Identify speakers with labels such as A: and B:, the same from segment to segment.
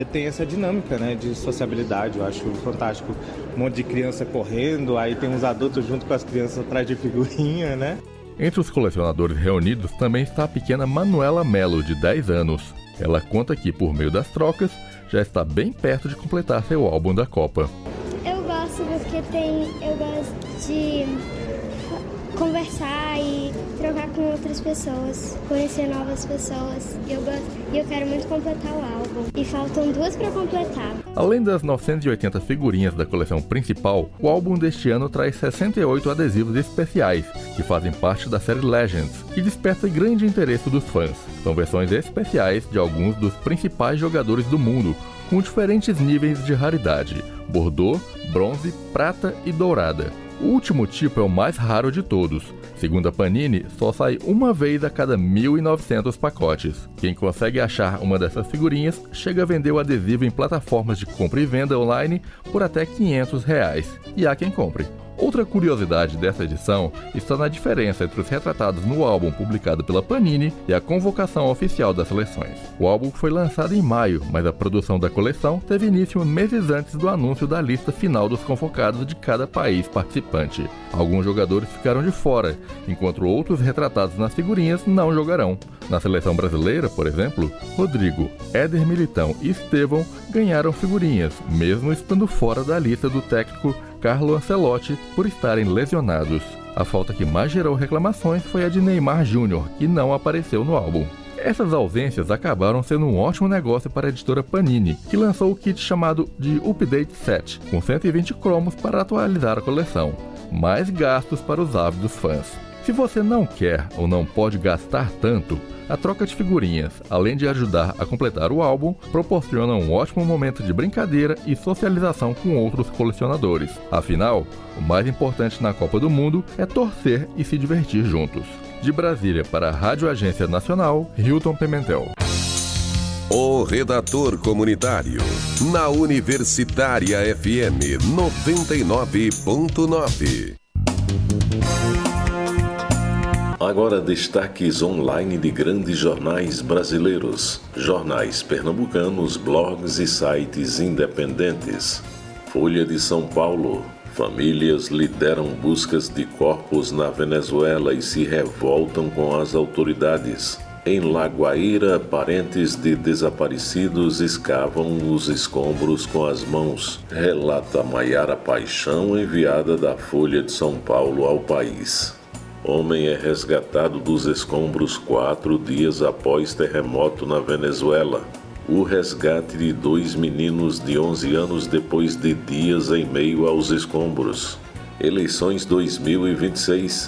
A: Tem essa dinâmica, né, de sociabilidade, eu acho fantástico. Um monte de criança correndo, aí tem uns adultos junto com as crianças atrás de figurinha, né?
B: Entre os colecionadores reunidos também está a pequena Manuela Melo, de 10 anos. Ela conta que, por meio das trocas, já está bem perto de completar seu álbum da Copa.
C: Eu gosto porque eu gosto de conversar e trocar com outras pessoas, conhecer novas pessoas. E eu quero muito completar o álbum. E faltam 2 para completar.
B: Além das 980 figurinhas da coleção principal, o álbum deste ano traz 68 adesivos especiais, que fazem parte da série Legends, que desperta grande interesse dos fãs. São versões especiais de alguns dos principais jogadores do mundo, com diferentes níveis de raridade: Bordeaux, bronze, prata e dourada. O último tipo é o mais raro de todos. Segundo a Panini, só sai uma vez a cada 1.900 pacotes. Quem consegue achar uma dessas figurinhas chega a vender o adesivo em plataformas de compra e venda online por até R$500. E há quem compre. Outra curiosidade dessa edição está na diferença entre os retratados no álbum publicado pela Panini e a convocação oficial das seleções. O álbum foi lançado em maio, mas a produção da coleção teve início meses antes do anúncio da lista final dos convocados de cada país participante. Alguns jogadores ficaram de fora, enquanto outros retratados nas figurinhas não jogarão. Na seleção brasileira, por exemplo, Rodrigo, Éder Militão e Estevão ganharam figurinhas, mesmo estando fora da lista do técnico Carlo Ancelotti por estarem lesionados. A falta que mais gerou reclamações foi a de Neymar Júnior, que não apareceu no álbum. Essas ausências acabaram sendo um ótimo negócio para a editora Panini, que lançou o kit chamado de Update Set, com 120 cromos para atualizar a coleção. Mais gastos para os ávidos fãs. Se você não quer ou não pode gastar tanto, a troca de figurinhas, além de ajudar a completar o álbum, proporciona um ótimo momento de brincadeira e socialização com outros colecionadores. Afinal, o mais importante na Copa do Mundo é torcer e se divertir juntos. De Brasília para a Rádio Agência Nacional, Hilton Pimentel.
D: O Redator Comunitário, na Universitária FM 99.9.
E: Agora destaques online de grandes jornais brasileiros, jornais pernambucanos, blogs e sites independentes. Folha de São Paulo. Famílias lideram buscas de corpos na Venezuela e se revoltam com as autoridades. Em Lagoaíra, parentes de desaparecidos escavam os escombros com as mãos, relata Maiara Paixão, enviada da Folha de São Paulo ao país. Homem é resgatado dos escombros 4 dias após terremoto na Venezuela. O resgate de 2 meninos de 11 anos depois de dias em meio aos escombros. Eleições 2026.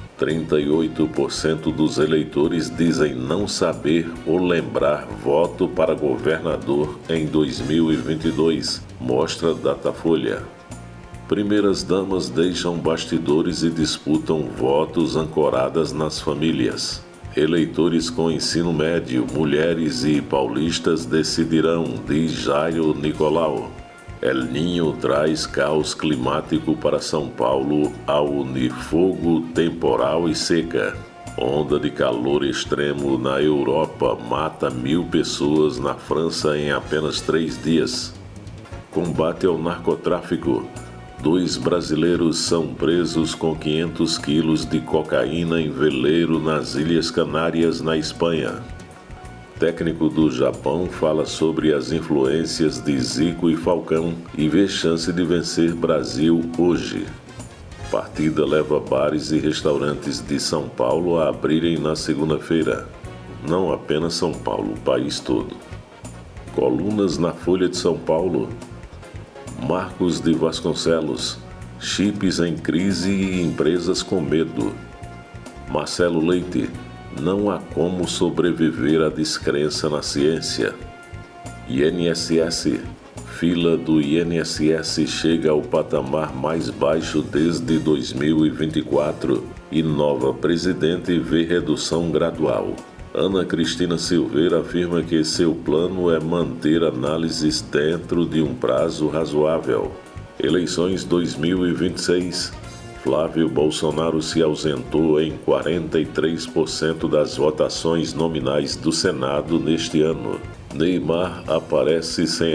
E: 38% dos eleitores dizem não saber ou lembrar voto para governador em 2022, mostra Datafolha. Primeiras damas deixam bastidores e disputam votos ancoradas nas famílias. Eleitores com ensino médio, mulheres e paulistas decidirão, diz Jairo Nicolau. El Niño traz caos climático para São Paulo ao unir fogo, temporal e seca. Onda de calor extremo na Europa mata 1.000 pessoas na França em apenas 3 dias. Combate ao narcotráfico. 2 brasileiros são presos com 500 quilos de cocaína em veleiro nas Ilhas Canárias, na Espanha. Técnico do Japão fala sobre as influências de Zico e Falcão e vê chance de vencer Brasil hoje. Partida leva bares e restaurantes de São Paulo a abrirem na segunda-feira. Não apenas São Paulo, o país todo. Colunas na Folha de São Paulo. Marcos de Vasconcelos. Chips em crise e empresas com medo. Marcelo Leite. Não há como sobreviver à descrença na ciência. INSS. Fila do INSS chega ao patamar mais baixo desde 2024 e nova presidente vê redução gradual. Ana Cristina Silveira afirma que seu plano é manter análises dentro de um prazo razoável. Eleições 2026. Flávio Bolsonaro se ausentou em 43% das votações nominais do Senado neste ano. Neymar aparece sem